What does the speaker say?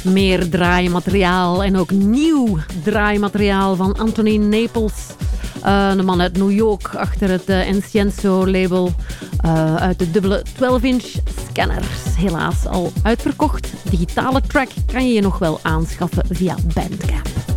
Meer draaimateriaal en ook nieuw draaimateriaal van Anthony Naples. Een man uit New York achter het Encienzo label. Uit de dubbele 12-inch scanners. Helaas al uitverkocht. Digitale track kan je nog wel aanschaffen via Bandcamp.